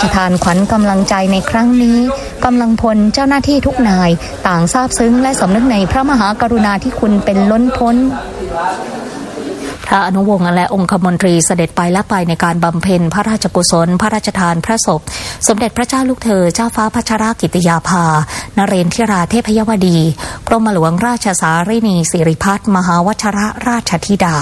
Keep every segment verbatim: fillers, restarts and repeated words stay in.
ชทานขวัญกำลังใจในครั้งนี้กำลังพลเจ้าหน้าที่ทุกนายต่างซาบซึ้งและสำนึกในพระมหากรุณาธิคุณเป็นล้นพ้นพระอนุวงศ์และองคมนตรีเสด็จไปและไปในการบำเพ็ญพระราชกุศลพระราชทานพระศพสมเด็จพระเจ้าลูกเธอเจ้าฟ้าพัชรกิติยาภานเรนทิราเทพยวดีกรมหลวงราชสารินีสิริพัฒน์มหาวชรราชธิดา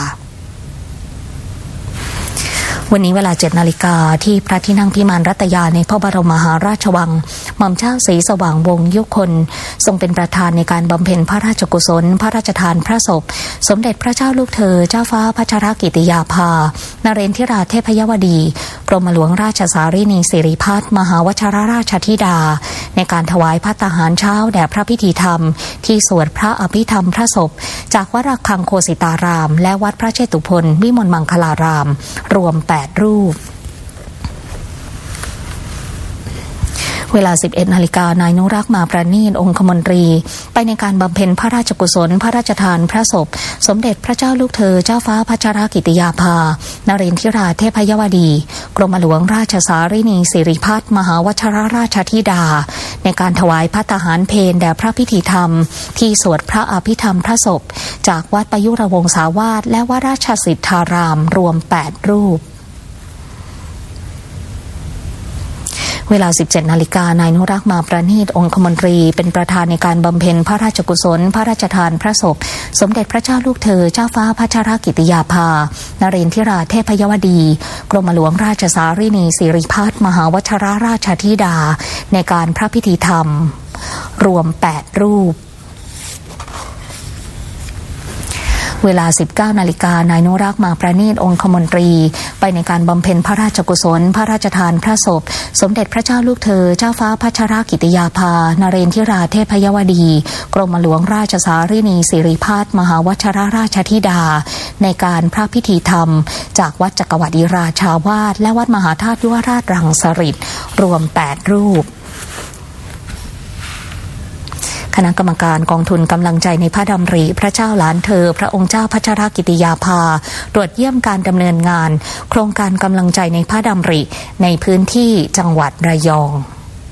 วันนี้เวลาเจ็ดนาฬิกาที่พระที่นั่งพิมานรัตยาในพระบรมมหาราชวังหม่อมเจ้าศรีสว่างวงศ์ยุคนทรงเป็นประธานในการบำเพ็ญพระราชกุศลพระราชทานพระศพสมเด็จพระเจ้าลูกเธอเจ้าฟ้าพัชรกิติยาภานเรนทิราเทพยวดีกรมหลวงราชสารินีสิริพัฒน์มหาวชรราชธิดาในการถวายภัตตาหารเช้าแด่พระพิธีธรรมที่สวดพระอภิธรรมพระศพจากวัดระฆังโคสิตารามและวัดพระเชตุพนวิมลมังคลารามรวมแปดรูปเวลา สิบเอ็ดนาฬิกานายนุรักษ์มาประณีตองคมนตรีไปในการบำเพ็ญพระราชกุศลพระราชทานพระศพสมเด็จพระเจ้าลูกเธอเจ้าฟ้าพัชรกิติยาภานเรนทิราเทพยวดีกรมหลวงราชสารินีสิริพัฒน์มหาวชรราชธิดาในการถวายภัตตาหารเพลแด่พระพิธีธรรมที่สวดพระอภิธรรมพระศพจากวัดประยุรวงศาวาสและวัดราชสิทธารามรวมแปดรูปเวลา สิบเจ็ดนาฬิกานายนุรักษ์มาประณีตองคมนตรีเป็นประธานในการบำเพ็ญพระราชกุศลพระราชทานพระศพสมเด็จพระเจ้าลูกเธอเจ้าฟ้าพัชรกิติยาภานเรนทิราเทพยวดีกรมหลวงราชสารินีสิริพัฒน์มหาวชรราชธิดาในการพระพิธีธรรมรวมแปดรูปเวลา สิบเก้านาฬิกานายนุรักษ์มาประณีตองคมนตรีไปในการบำเพ็ญพระราชกุศลพระราชทานพระศพสมเด็จพระเจ้าลูกเธอเจ้าฟ้าพัชรกิติยาภานเรนทิราเทพยวดีกรมหลวงราชสารินีสิริพัฒน์มหาวชรราชธิดาในการพระพิธีธรรมจากวัดจักรวรรดิราชาวาสและวัดมหาธาตุยุวราชรังสฤษฎ์รวมแปดรูปคณะกรรมการกองทุนกำลังใจในพระดำริพระเจ้าหลานเธอพระองค์เจ้าพัชรกิติยาภาตรวจเยี่ยมการดำเนินงานโครงการกำลังใจในพระดำริในพื้นที่จังหวัดระยอง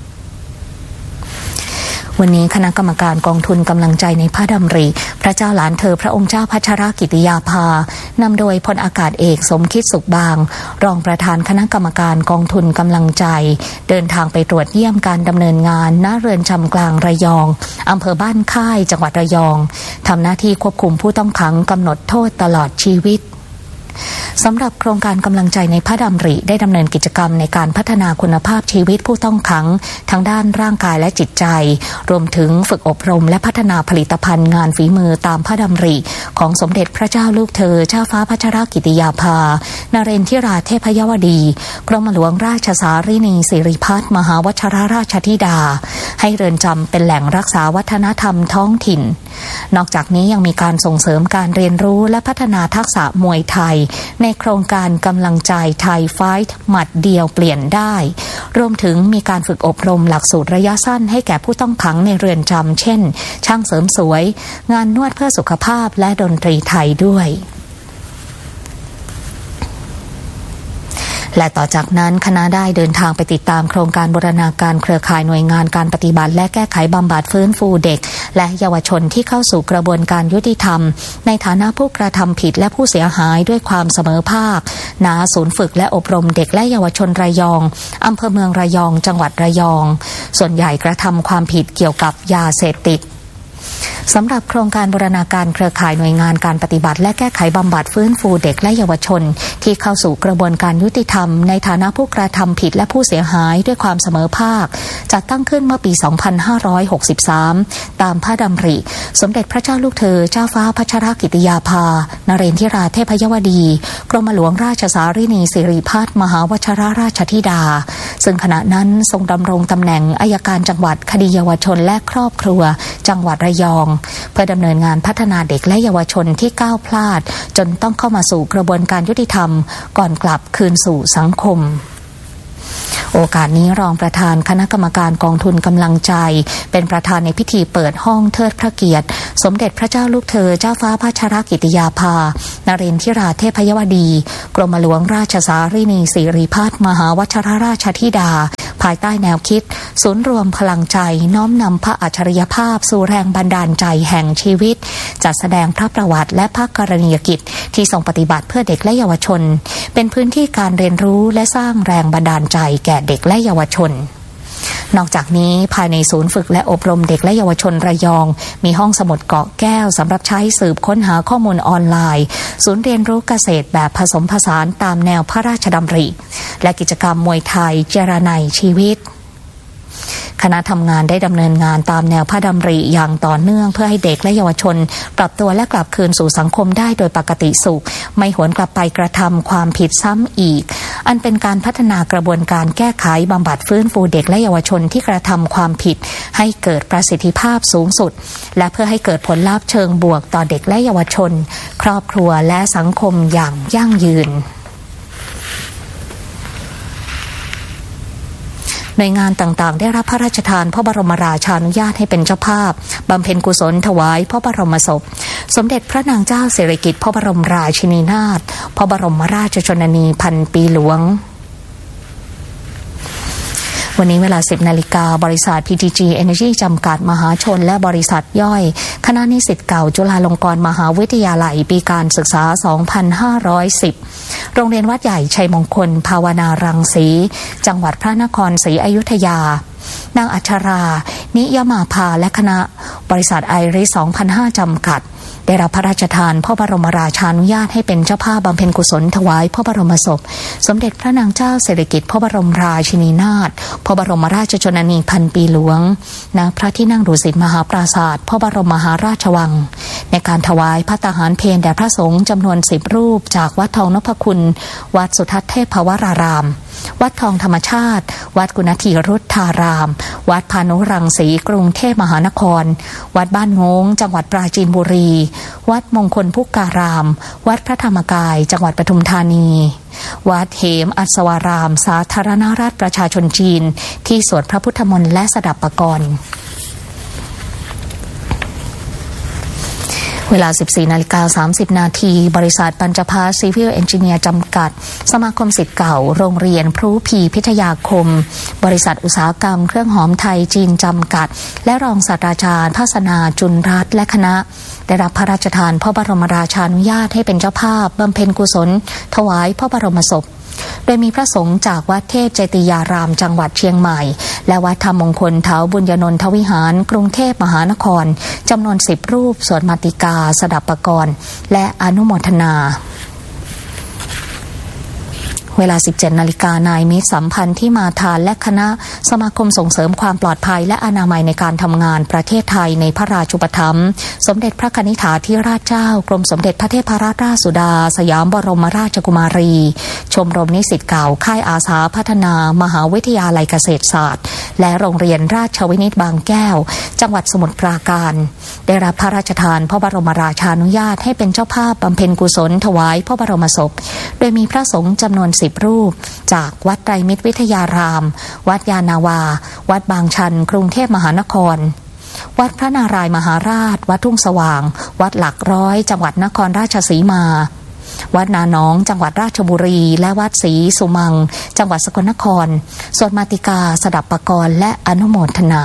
วันนี้คณะกรรมการกองทุนกำลังใจในพระดำริพระเจ้าหลานเธอพระองค์เจ้าพัชรกิติยาภานำโดยพลอากาศเอกสมคิดสุขบางรองประธานคณะกรรมการกองทุนกำลังใจเดินทางไปตรวจเยี่ยมการดำเนินงานณเรือนจำกลางระยองอำเภอบ้านค่ายจังหวัดระยองทำหน้าที่ควบคุมผู้ต้องขังกำหนดโทษตลอดชีวิตสำหรับโครงการกำลังใจในพระดำริได้ดำเนินกิจกรรมในการพัฒนาคุณภาพชีวิตผู้ต้องขังทั้งด้านร่างกายและจิตใจรวมถึงฝึกอบรมและพัฒนาผลิตภัณฑ์งานฝีมือตามพระดำริของสมเด็จพระเจ้าลูกเธอเจ้าฟ้าพัชรกิติยาภานเรนทิราเทพยวดีกรมหลวงราชสารินีสิริพัฒน์มหาวชรราชธิดาให้เรือนจำเป็นแหล่งรักษาวัฒนธรรมท้องถิ่นนอกจากนี้ยังมีการส่งเสริมการเรียนรู้และพัฒนาทักษะมวยไทยในโครงการกำลังใจไทยไฟท์หมัดเดียวเปลี่ยนได้รวมถึงมีการฝึกอบรมหลักสูตรระยะสั้นให้แก่ผู้ต้องขังในเรือนจำเช่นช่างเสริมสวยงานนวดเพื่อสุขภาพและดนตรีไทยด้วยและต่อจากนั้นคณะได้เดินทางไปติดตามโครงการบูรณาการเครือข่ายหน่วยงานการปฏิบัติและแก้ไขบำบัดฟื้นฟูเด็กและเยาวชนที่เข้าสู่กระบวนการยุติธรรมในฐานะผู้กระทำผิดและผู้เสียหายด้วยความเสมอภาคณศูนย์ฝึกและอบรมเด็กและเยาวชนระยองอำเภอเมืองระยองจังหวัดระยองส่วนใหญ่กระทำความผิดเกี่ยวกับยาเสพติดสำหรับโครงการบูรณาการเครือข่ายหน่วยงานการปฏิบัติและแก้ไขบำบัดฟื้นฟูเด็กและเยาวชนที่เข้าสู่กระบวนการยุติธรรมในฐานะผู้กระทำผิดและผู้เสียหายด้วยความเสมอภาคจัดตั้งขึ้นเมื่อปี สองพันห้าร้อยหกสิบสาม ตามพระดำริสมเด็จพระเจ้าลูกเธอเจ้าฟ้าพัชรกิติยาภานเรนทิราเทพยวดีกรมหลวงราชสารินีสิริพัฒน์มหาวชรราชธิดาซึ่งขณะนั้นทรงดำรงตำแหน่งอัยการจังหวัดคดีเยาวชนและครอบครัวจังหวัดระยองเพื่อดำเนินงานพัฒนาเด็กและเยาวชนที่ก้าวพลาดจนต้องเข้ามาสู่กระบวนการยุติธรรมก่อนกลับคืนสู่สังคมโอกาสนี้รองประธานคณะกรรมการกองทุนกำลังใจเป็นประธานในพิธีเปิดห้องเทิดพระเกียรติสมเด็จพระเจ้าลูกเธอเจ้าฟ้าพัชรกิติยาภานเรนทิราเทพยวดีกรมหลวงราชสารินีสิริพัฒน์มหาวชิรราชธิดาภายใต้แนวคิดศูนย์รวมพลังใจน้อมนำพระอัจฉริยภาพสู่แรงบันดาลใจแห่งชีวิตจัดแสดงพระประวัติและพระกรณียกิจที่ทรงปฏิบัติเพื่อเด็กและเยาวชนเป็นพื้นที่การเรียนรู้และสร้างแรงบันดาลใจแก่เด็กและเยาวชนนอกจากนี้ภายในศูนย์ฝึกและอบรมเด็กและเยาวชนระยองมีห้องสมุดเกาะแก้วสำหรับใช้สืบค้นหาข้อมูลออนไลน์ศูนย์เรียนรู้เกษตรแบบผสมผสานตามแนวพระราชดำริและกิจกรรมมวยไทยเจรไนยชีวิตคณะทำงานได้ดำเนินงานตามแนวพระดำริอย่างต่อเนื่องเพื่อให้เด็กและเยาวชนปรับตัวและกลับคืนสู่สังคมได้โดยปกติสุขไม่หวนกลับไปกระทำความผิดซ้ำอีกอันเป็นการพัฒนากระบวนการแก้ไขบำบัดฟื้นฟูเด็กและเยาวชนที่กระทำความผิดให้เกิดประสิทธิภาพสูงสุดและเพื่อให้เกิดผลลัพธ์เชิงบวกต่อเด็กและเยาวชนครอบครัวและสังคมอย่างยั่งยืนหน่วยงานต่างๆได้รับพระราชทานพระบรมราชานุญาตให้เป็นเจ้าภาพบำเพ็ญกุศลถวายพระบรมศพสมเด็จพระนางเจ้าสิริกิติ์พระบรมราชินีนาถพระบรมราชชนนีพันปีหลวงวันนี้เวลา สิบนาฬิกาบริษัท พี ที จี Energy จำกัดมหาชนและบริษัทย่อยคณะนิสิตเก่าจุฬาลงกรณ์มหาวิทยาลัยปีการศึกษา สองพันห้าร้อยสิบ โรงเรียนวัดใหญ่ชัยมงคลภาวนารังสีจังหวัดพระนครศรีอยุธยานางอัชรานิยมาภาและคณะบริษัทไอริส สองพันห้าร้อย จำกัดได้รับพระราชทานพระบรมราชานุญาตให้เป็นเจ้าภาพบำเพ็ญกุศลถวายพระบรมศพสมเด็จพระนางเจ้าสิริกิติ์พระบรมราชินีนาถพระบรมราชชนนีพันปีหลวงณพระที่นั่งดุสิตมหาปราสาทพระบรมมหาราชวังในการถวายพระตาหารเพลแด่พระสงฆ์จำนวนสิบรูปจากวัดทองนพคุณวัดสุทัศน์เทพวรารามวัดทองธรรมชาติวัดกุณฑีรุทธารามวัดพานุรังสีกรุงเทพมหานครวัดบ้านโงงจังหวัดปราจีนบุรีวัดมงคลพุกการามวัดพระธรรมกายจังหวัดปทุมธานีวัดเหมอัศวารามสาธารณรัฐประชาชนจีนที่สวดพระพุทธมนต์และสดับปกรณ์เวลา สิบสี่นาฬิกาสามสิบ นาทีบริษัทปัญจภาซีวิลเอนจิเนียร์จำกัดสมาคมศิษย์เก่าโรงเรียนพรุพีพิทยาคมบริษัทอุตสาหกรรมเครื่องหอมไทยจีนจำกัดและรองศาสตราจารย์ภาสนาจุลรัตน์และคณะได้รับพระราชทานพระบรมราชานุญาตให้เป็นเจ้าภาพบำเพ็ญกุศลถวายพระบรมศพโดยมีพระสงฆ์จากวัดเทพเจติยารามจังหวัดเชียงใหม่และวัดธรรมมงคลเถาบุญญนนทวิหารกรุงเทพมหานครจำนวนสิบรูปสวดมาติกาสดับปกรณ์และอนุโมทนาเวลา สิบเจ็ดนาฬิกานายมิตรสัมพันธ์ที่มาทานและคณะสมาคมส่งเสริมความปลอดภัยและอนามัยในการทำงานประเทศไทยในพระราชูปถัมภ์สมเด็จพระกนิษฐาธิราชเจ้ากรมสมเด็จพระเทพรัตนราชสุดาสยามบรมราชกุมารีชมรมนิสิตเก่าค่ายอาสาพัฒนามหาวิทยาลัยเกษตรศาสตร์และโรงเรียนราชวินิตบางแก้วจังหวัดสมุทรปราการได้รับพระราชทานพระบรมราชานุญาตให้เป็นเจ้าภาพบำเพ็ญกุศลถวายพระบรมศพโดยมีพระสงฆ์จำนวนสิบรูปจากวัดไตรมิตรวิทยารามวัดยานาวาวัดบางชันกรุงเทพมหานครวัดพระนารายมหาราชวัดทุ่งสว่างวัดหลักร้อยจังหวัดนครราชสีมาวัดนาหนองจังหวัดราชบุรีและวัดศรีสุมังจังหวัดสกลนครสวดมาติกาสดับปกรณ์และอนุโมทนา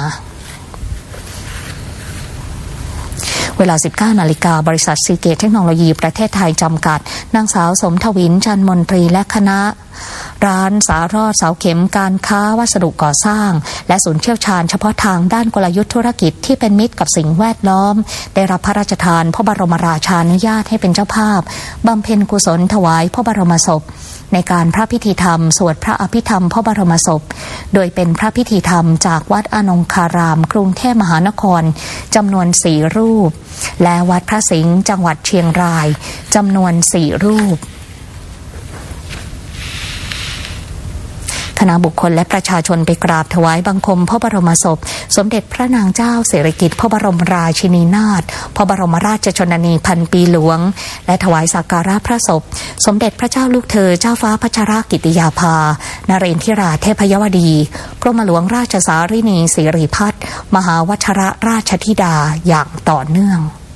เวลา สิบเก้านาฬิกาบริษัทซีเกตเทคโนโลยีประเทศไทยจำกัดนางสาวสมทวินจันทร์มนตรีและคณะร้านสารอดเสาเข็มการค้าวัสดุก่อสร้างและศูนย์เชี่ยวชาญเฉพาะทางด้านกลยุทธ์ธุรกิจที่เป็นมิตรกับสิ่งแวดล้อมได้รับพระราชทานพระบรมราชานุญาตให้เป็นเจ้าภาพบำเพ็ญกุศลถวายพระบรมศพในการพระพิธีธรรมสวดพระอภิธรรมพระบรมศพโดยเป็นพระพิธีธรรมจากวัดอนงคารามกรุงเทพมหานครจำนวนสี่รูปและวัดพระสิงห์จังหวัดเชียงรายจำนวนสี่รูปขคณะบุคคลและประชาชนไปกราบถวายบังคมพระบรมศพสมเด็จพระนางเจ้าสิริกิติ์พระบรมราชินีนาถพระบรมราชชนนีพันปีหลวงและถวายสักการะพระศพสมเด็จพระเจ้าลูกเธอเจ้าฟ้าพัชรกิติยาภานเรนทิราเทพยวดีกรมหลวงราชสารินีสิริพัฒน์มหาวชรราชธิดาอย่างต่อเนื่อง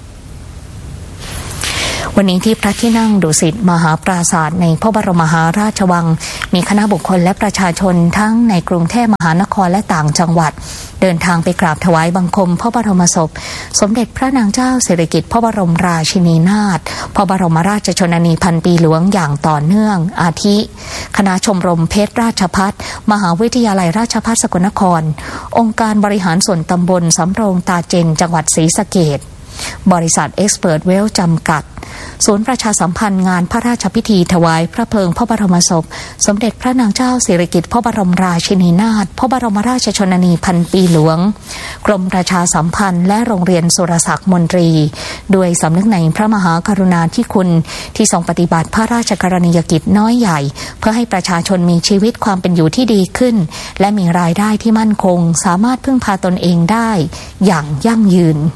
วันนี้ที่พระที่นั่งดุสิตมหาปราสาทในพระบรมมหาราชวังมีคณะบุคคลและประชาชนทั้งในกรุงเทพมหานครและต่างจังหวัดเดินทางไปกราบถวายบังคมพระบรมศพสมเด็จพระนางเจ้าสิริกิติ์พระบรมราชินีนาถพระบรมราชชนนีพันปีหลวงอย่างต่อเนื่องอาทิคณะชมรมเพชรราชภัฏมหาวิทยาลัยราชภัฏสกลนครองค์การบริหารส่วนตำบลสำโรงตาเจนจังหวัดศรีสะเกษบริษัทเอ็กซ์เพิร์ทเวลจำกัดศูนย์ประชาสัมพันธ์งานพระราชพิธีถวายพระเพลิงพระบรมศพสมเด็จพระนางเจ้าสิริกิติ์พระบรมราชินีนาถพระบรมราชชนนีพันปีหลวงกรมประชาสัมพันธ์และโรงเรียนสุรศักดิ์มนตรีด้วยสำนึกในพระมหากรุณาธิคุณที่ทรงปฏิบัติพระราชกรณียกิจน้อยใหญ่เพื่อให้ประชาชนมีชีวิตความเป็นอยู่ที่ดีขึ้นและมีรายได้ที่มั่นคงสามารถพึ่งพาตนเองได้อย่างยั่งยืน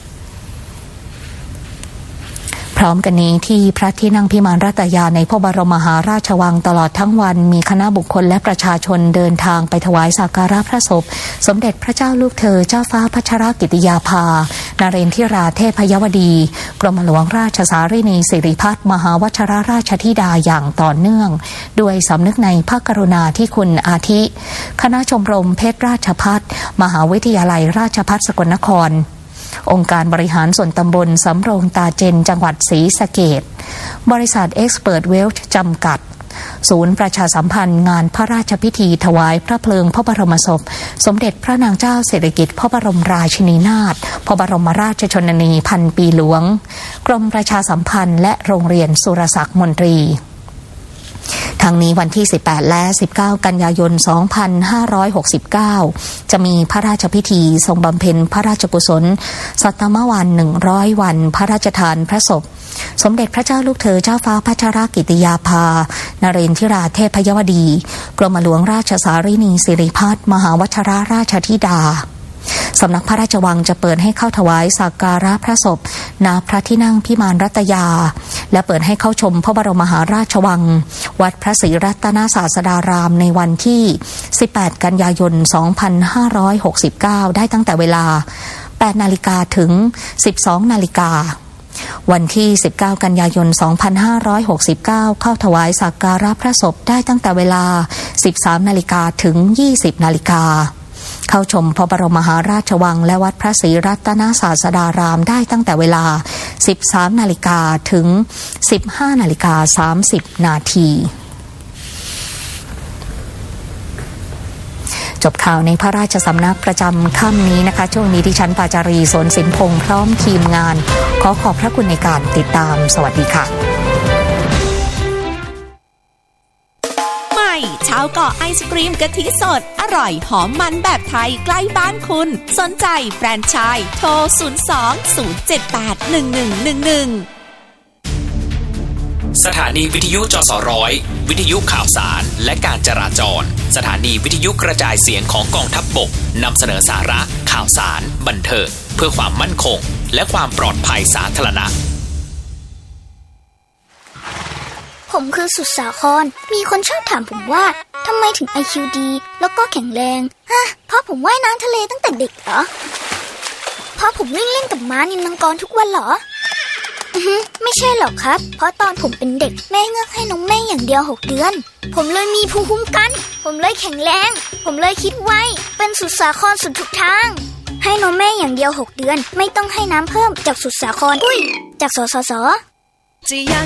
พร้อมกันนี้ที่พระที่นั่งพิมานรัตยาในพระบรมมหาราชวังตลอดทั้งวันมีคณะบุคคลและประชาชนเดินทางไปถวายสักการะพระศพสมเด็จพระเจ้าลูกเธอเจ้าฟ้าพัชรกิติยาภานเรนทิราเทพยวดีกรมหลวงราชสารินีสิริพัฒน์มหาวชรราชธิดาอย่างต่อเนื่องด้วยสำนึกในพระกรุณาธิคุณอาทิคณะชมรมเพชรราชภัฏมหาวิทยาลัยราชภัฏสกลนครองค์การบริหารส่วนตำบลสำโรงตาเจนจังหวัดศรีสะเกษบริษัทเอ็กซ์เพิร์ทเวลจำกัดศูนย์ประชาสัมพันธ์งานพระราชพิธีถวายพระเพลิงพระบรมศพสมเด็จพระนางเจ้าสิริกิติ์พระบรมราชินีนาถพระบรมราชชนนีพันปีหลวงกรมประชาสัมพันธ์และโรงเรียนสุรศักดิ์มนตรีทั้งนี้วันที่สิบแปดและสิบเก้ากันยายนสองพันห้าร้อยหกสิบเก้าจะมีพระราชพิธีทรงบำเพ็ญพระราชกุศลสัตตมวันหนึ่งร้อยวันพระราชทานพระศพสมเด็จพระเจ้าลูกเธอเจ้าฟ้าพัชรกิติยาภานเรนทิราเทพยวดีกรมหลวงราชสารินีสิริพัฒน์มหาวชรราชธิดาสำนักพระราชวังจะเปิดให้เข้าถวายสักการะพระศพณพระที่นั่งพิมานรัตยาและเปิดให้เข้าชมพระบรมมหาราชวังวัดพระศรีรัตนศาสดารามในวันที่สิบแปดกันยายนสองพันห้าร้อยหกสิบเก้าได้ตั้งแต่เวลา แปดนาฬิกาถึง สิบสองนาฬิกาวันที่สิบเก้ากันยายนสองพันห้าร้อยหกสิบเก้าเข้าถวายสักการะพระศพได้ตั้งแต่เวลา สิบสามนาฬิกาถึง ยี่สิบนาฬิกาเข้าชมพระบรมมหาราชวังและวัดพระศรีรัตนศาสดารามได้ตั้งแต่เวลา สิบสามนาฬิกาถึง สิบห้านาฬิกาสามสิบนาทีจบข่าวในพระราชสำนักประจำค่ำนี้นะคะช่วงนี้ดิฉันปาจารีสนสินพงษ์พร้อมทีมงานขอขอบพระคุณในการติดตามสวัสดีค่ะชาวเกาะไอศกรีมกะทิสดอร่อยหอมมันแบบไทยใกล้บ้านคุณสนใจแฟรนไชส์โทรศูนย์ สอง ศูนย์ เจ็ด แปด หนึ่ง หนึ่ง หนึ่ง หนึ่งสถานีวิทยุจสร้อยวิทยุข่าวสารและการจราจรสถานีวิทยุกระจายเสียงของกองทัพบกนำเสนอสาระข่าวสารบันเทิงเพื่อความมั่นคงและความปลอดภัยสาธารณะผมคือสุดสาครมีคนชอบถามผมว่าทำไมถึง ไอ คิว ดีแล้วก็แข็งแรงฮะเพราะผมว่ายน้ำทะเลตั้งแต่เด็กเหรอเพราะผมวิ่งเล่นกับม้านิลมังกรทุกวันเหรออือฮึไม่ใช่หรอกครับเพราะตอนผมเป็นเด็กแม่เงือกให้นมแม่อย่างเดียวหกเดือนผมเลยมีภูมิคุ้มกันผมเลยแข็งแรงผมเลยคิดไวเป็นสุดสาครสุดทุกทางให้นมแม่อย่างเดียวหกเดือนไม่ต้องให้น้ำเพิ่มจากสุดสาครอุ้ยจากสสสจะยัง